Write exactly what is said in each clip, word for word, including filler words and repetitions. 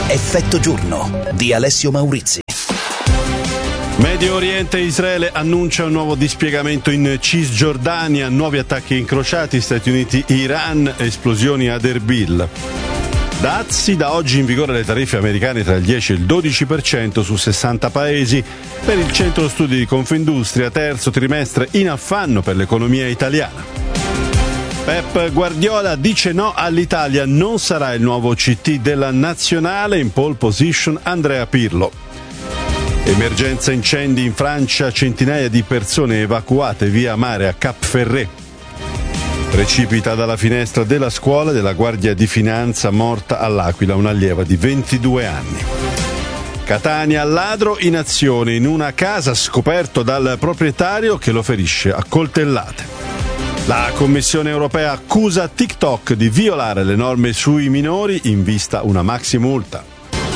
Effetto giorno di Alessio Maurizi. Medio Oriente e Israele annuncia un nuovo dispiegamento in Cisgiordania, nuovi attacchi incrociati, Stati Uniti, Iran, esplosioni ad Erbil. Dazi, da oggi in vigore le tariffe americane tra il dieci e il dodici per cento su sessanta paesi. Per il centro studi di Confindustria, terzo trimestre in affanno per l'economia italiana. Pep Guardiola dice no all'Italia, non sarà il nuovo C T della nazionale, in pole position Andrea Pirlo. Emergenza incendi in Francia, centinaia di persone evacuate via mare a Cap Ferret. Precipita dalla finestra della scuola della Guardia di Finanza, morta all'Aquila un'allieva di ventidue anni. Catania, ladro in azione in una casa, scoperto dal proprietario che lo ferisce a coltellate. La Commissione europea accusa TikTok di violare le norme sui minori, in vista una maxi multa.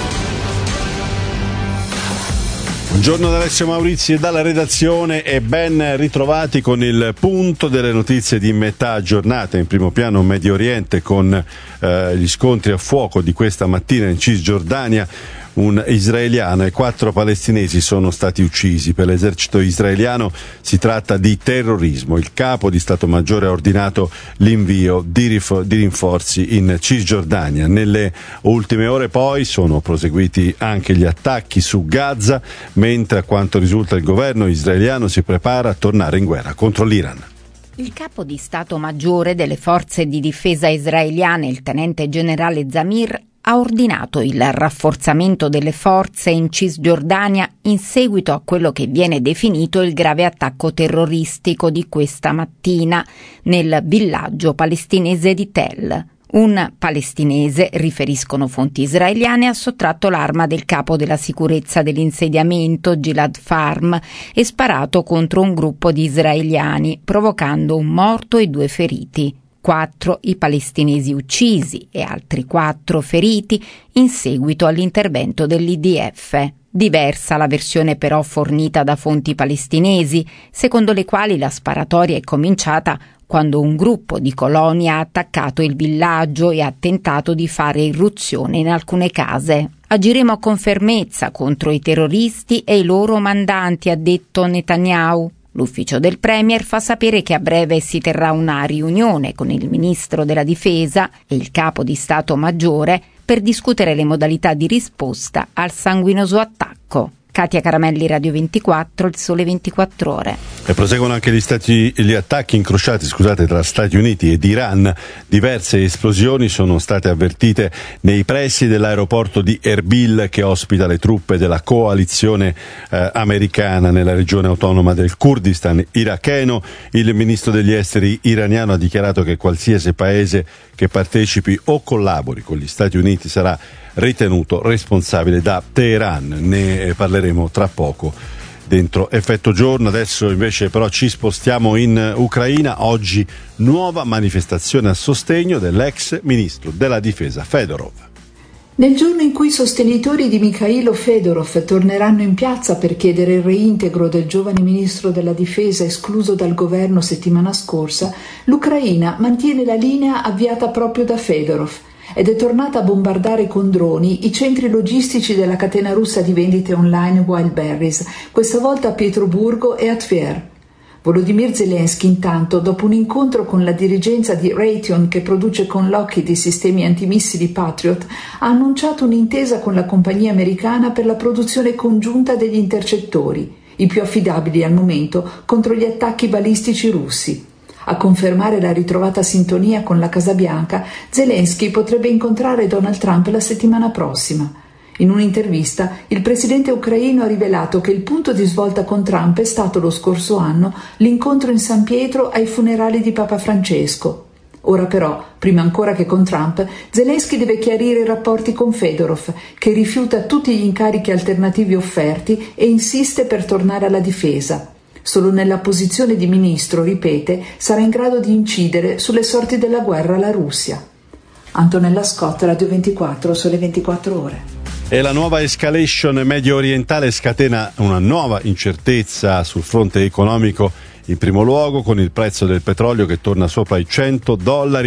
Buongiorno da Alessio Maurizi e dalla redazione e ben ritrovati con il punto delle notizie di metà giornata. In primo piano Medio Oriente con eh, gli scontri a fuoco di questa mattina in Cisgiordania. Un israeliano e quattro palestinesi sono stati uccisi. Per l'esercito israeliano si tratta di terrorismo. Il capo di Stato Maggiore ha ordinato l'invio di, rif- di rinforzi in Cisgiordania. Nelle ultime ore poi sono proseguiti anche gli attacchi su Gaza, mentre a quanto risulta il governo israeliano si prepara a tornare in guerra contro l'Iran. Il capo di Stato Maggiore delle forze di difesa israeliane, il tenente generale Zamir, ha ordinato il rafforzamento delle forze in Cisgiordania in seguito a quello che viene definito il grave attacco terroristico di questa mattina nel villaggio palestinese di Tel. Un palestinese, riferiscono fonti israeliane, ha sottratto l'arma del capo della sicurezza dell'insediamento, Gilad Farm, e sparato contro un gruppo di israeliani, provocando un morto e due feriti. Quattro i palestinesi uccisi e altri quattro feriti in seguito all'intervento dell'I D F. Diversa la versione però fornita da fonti palestinesi, secondo le quali la sparatoria è cominciata quando un gruppo di coloni ha attaccato il villaggio e ha tentato di fare irruzione in alcune case. Agiremo con fermezza contro i terroristi e i loro mandanti, ha detto Netanyahu. L'ufficio del Premier fa sapere che a breve si terrà una riunione con il ministro della Difesa e il capo di Stato Maggiore per discutere le modalità di risposta al sanguinoso attacco. Katia Caramelli, Radio ventiquattro, Il Sole ventiquattro Ore. E proseguono anche gli, stati, gli attacchi incrociati scusate, tra Stati Uniti ed Iran. Diverse esplosioni sono state avvertite nei pressi dell'aeroporto di Erbil, che ospita le truppe della coalizione eh, americana nella regione autonoma del Kurdistan iracheno. Il ministro degli esteri iraniano ha dichiarato che qualsiasi paese che partecipi o collabori con gli Stati Uniti sarà ritenuto responsabile da Teheran. Ne parleremo tra poco dentro Effetto Giorno. Adesso invece però ci spostiamo in Ucraina. Oggi nuova manifestazione a sostegno dell'ex ministro della difesa Fedorov. Nel giorno in cui i sostenitori di Mikhailo Fedorov torneranno in piazza per chiedere il reintegro del giovane ministro della difesa escluso dal governo settimana scorsa, l'Ucraina mantiene la linea avviata proprio da Fedorov ed è tornata a bombardare con droni i centri logistici della catena russa di vendite online Wildberries, questa volta a Pietroburgo e a Tver. Volodymyr Zelensky, intanto, dopo un incontro con la dirigenza di Raytheon, che produce con Lockheed i sistemi antimissili Patriot, ha annunciato un'intesa con la compagnia americana per la produzione congiunta degli intercettori, i più affidabili al momento contro gli attacchi balistici russi. A confermare la ritrovata sintonia con la Casa Bianca, Zelensky potrebbe incontrare Donald Trump la settimana prossima. In un'intervista, il presidente ucraino ha rivelato che il punto di svolta con Trump è stato lo scorso anno l'incontro in San Pietro ai funerali di Papa Francesco. Ora però, prima ancora che con Trump, Zelensky deve chiarire i rapporti con Fedorov, che rifiuta tutti gli incarichi alternativi offerti e insiste per tornare alla difesa. Solo nella posizione di ministro, ripete, sarà in grado di incidere sulle sorti della guerra alla Russia. Antonella Scott, Radio ventiquattro, Sole ventiquattro Ore. E la nuova escalation medio orientale scatena una nuova incertezza sul fronte economico, in primo luogo con il prezzo del petrolio che torna sopra i cento dollari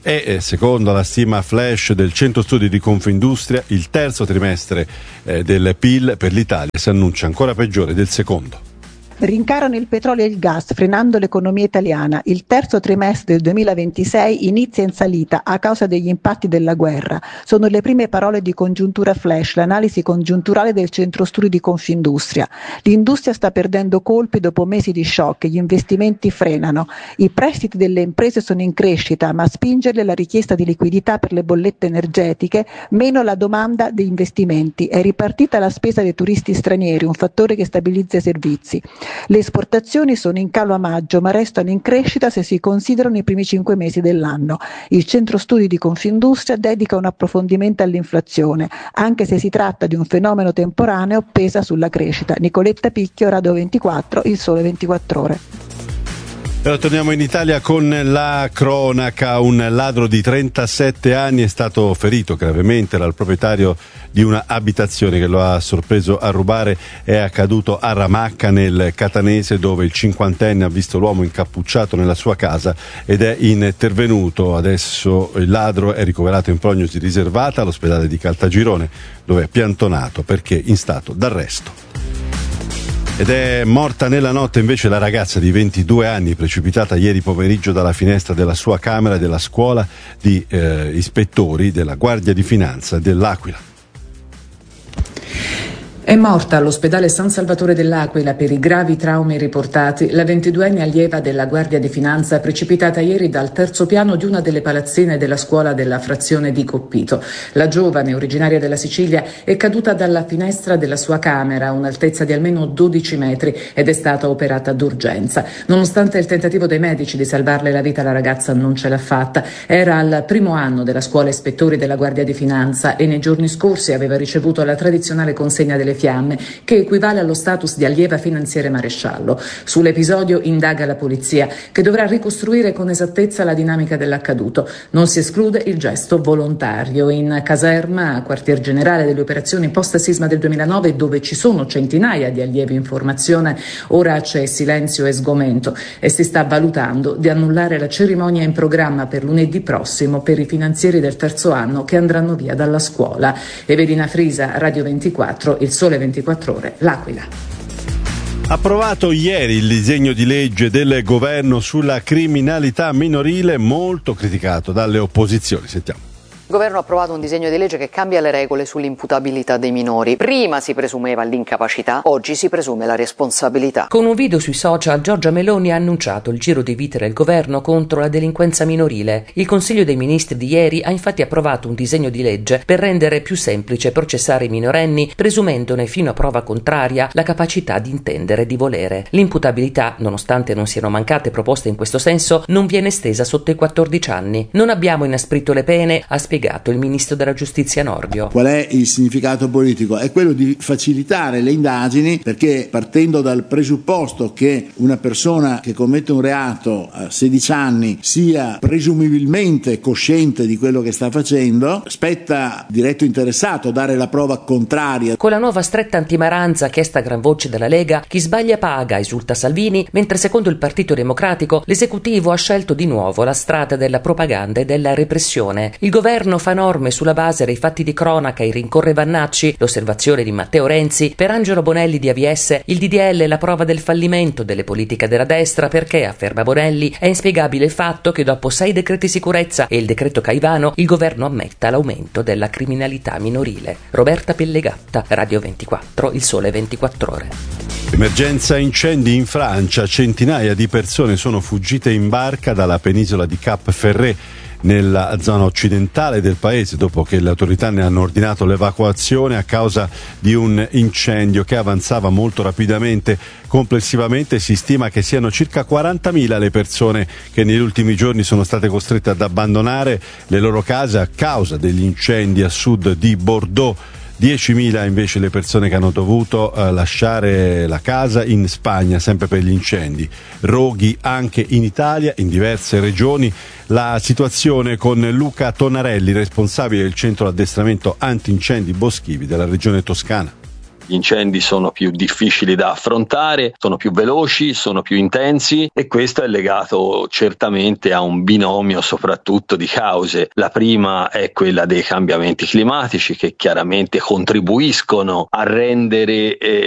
e eh, secondo la stima flash del Centro Studi di Confindustria il terzo trimestre eh, del P I L per l'Italia si annuncia ancora peggiore del secondo. Rincarano il petrolio e il gas, frenando l'economia italiana. Il terzo trimestre del duemilaventisei inizia in salita a causa degli impatti della guerra. Sono le prime parole di Congiuntura Flash, l'analisi congiunturale del Centro Studi di Confindustria. L'industria sta perdendo colpi dopo mesi di shock, gli investimenti frenano. I prestiti delle imprese sono in crescita, ma a spingerle la richiesta di liquidità per le bollette energetiche, meno la domanda di investimenti. È ripartita la spesa dei turisti stranieri, un fattore che stabilizza i servizi. Le esportazioni sono in calo a maggio, ma restano in crescita se si considerano i primi cinque mesi dell'anno. Il Centro Studi di Confindustria dedica un approfondimento all'inflazione, anche se si tratta di un fenomeno temporaneo, pesa sulla crescita. Nicoletta Picchio, Radio ventiquattro, Il Sole ventiquattro Ore. Allora, torniamo in Italia con la cronaca. Un ladro di trentasette anni è stato ferito gravemente dal proprietario di una abitazione che lo ha sorpreso a rubare. È accaduto a Ramacca nel Catanese, dove il cinquantenne ha visto l'uomo incappucciato nella sua casa ed è intervenuto. Adesso il ladro è ricoverato in prognosi riservata all'ospedale di Caltagirone, dove è piantonato perché in stato d'arresto. Ed è morta nella notte invece la ragazza di ventidue anni precipitata ieri pomeriggio dalla finestra della sua camera della scuola di eh, ispettori della Guardia di Finanza dell'Aquila. È morta all'ospedale San Salvatore dell'Aquila per i gravi traumi riportati la ventiduenne allieva della Guardia di Finanza precipitata ieri dal terzo piano di una delle palazzine della scuola della frazione di Coppito. La giovane, originaria della Sicilia, è caduta dalla finestra della sua camera a un'altezza di almeno dodici metri ed è stata operata d'urgenza. Nonostante il tentativo dei medici di salvarle la vita, la ragazza non ce l'ha fatta. Era al primo anno della scuola ispettori della Guardia di Finanza e nei giorni scorsi aveva ricevuto la tradizionale consegna delle fiamme, che equivale allo status di allieva finanziere maresciallo. Sull'episodio indaga la polizia, che dovrà ricostruire con esattezza la dinamica dell'accaduto. Non si esclude il gesto volontario. In caserma, quartier generale delle operazioni post-sisma del duemilanove, dove ci sono centinaia di allievi in formazione, ora c'è silenzio e sgomento e si sta valutando di annullare la cerimonia in programma per lunedì prossimo per i finanzieri del terzo anno che andranno via dalla scuola. Evelina Frisa, Radio ventiquattro, Il Sole ventiquattro Ore, L'Aquila. Approvato ieri il disegno di legge del governo sulla criminalità minorile, molto criticato dalle opposizioni. Sentiamo. Il governo ha approvato un disegno di legge che cambia le regole sull'imputabilità dei minori. Prima si presumeva l'incapacità, oggi si presume la responsabilità. Con un video sui social, Giorgia Meloni ha annunciato il giro di vite del governo contro la delinquenza minorile. Il Consiglio dei Ministri di ieri ha infatti approvato un disegno di legge per rendere più semplice processare i minorenni, presumendone fino a prova contraria la capacità di intendere e di volere. L'imputabilità, nonostante non siano mancate proposte in questo senso, non viene estesa sotto i quattordici anni. Non abbiamo inasprito le pene, ha spiegato il ministro della giustizia Nordio. Qual è il significato politico? È quello di facilitare le indagini, perché partendo dal presupposto che una persona che commette un reato a sedici anni sia presumibilmente cosciente di quello che sta facendo, spetta diretto interessato dare la prova contraria. Con la nuova stretta antimaranza chiesta a gran voce dalla Lega, chi sbaglia paga, esulta Salvini, mentre secondo il Partito Democratico l'esecutivo ha scelto di nuovo la strada della propaganda e della repressione. Il governo fa norme sulla base dei fatti di cronaca, i rincorre Vannacci, l'osservazione di Matteo Renzi, per Angelo Bonelli di A V S il D D L è la prova del fallimento delle politiche della destra perché, afferma Bonelli, è inspiegabile il fatto che dopo sei decreti sicurezza e il decreto Caivano il governo ammetta l'aumento della criminalità minorile. Roberta Pellegatta, Radio ventiquattro, Il Sole ventiquattro Ore. Emergenza incendi in Francia, centinaia di persone sono fuggite in barca dalla penisola di Cap Ferret nella zona occidentale del paese dopo che le autorità ne hanno ordinato l'evacuazione a causa di un incendio che avanzava molto rapidamente. Complessivamente si stima che siano circa quarantamila le persone che negli ultimi giorni sono state costrette ad abbandonare le loro case a causa degli incendi a sud di Bordeaux. diecimila invece le persone che hanno dovuto uh, lasciare la casa in Spagna, sempre per gli incendi. Roghi anche in Italia, in diverse regioni. La situazione con Luca Tonarelli, responsabile del centro addestramento antincendi boschivi della regione Toscana. gli incendi sono più difficili da affrontare, sono più veloci, sono più intensi, e questo è legato certamente a un binomio soprattutto di cause. La prima è quella dei cambiamenti climatici, che chiaramente contribuiscono a rendere eh,